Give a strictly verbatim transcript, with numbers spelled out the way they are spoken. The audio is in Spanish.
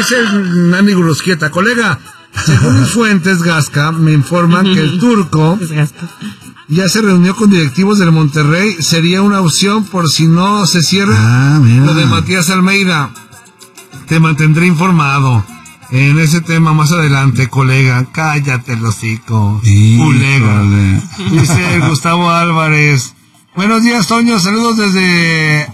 Dice Nani Gurusquieta, colega, según fuentes Gasca, me informan que el Turco ya se reunió con directivos del Monterrey. Sería una opción por si no se cierra ah, lo de Matías Almeida. Te mantendré informado en ese tema más adelante, colega. Cállate el hocico, colega. Dice Gustavo Álvarez, buenos días, Toño, saludos desde